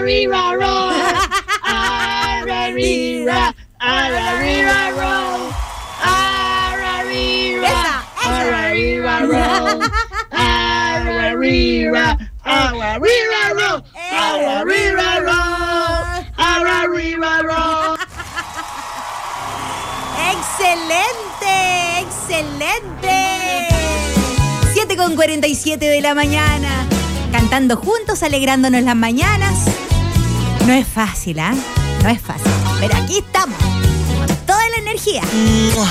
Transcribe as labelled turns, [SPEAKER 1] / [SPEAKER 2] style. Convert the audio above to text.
[SPEAKER 1] arriba, roll. Arriba, arriba, roll. Arriba, arriba, roll. Arriba, arriba, roll. Arriba, roll. Arriba, roll.
[SPEAKER 2] ¡Excelente! ¡Excelente! 7:47 de la mañana. Cantando juntos, alegrándonos las mañanas. No es fácil, ¿ah? No es fácil. Pero aquí estamos, con toda la energía.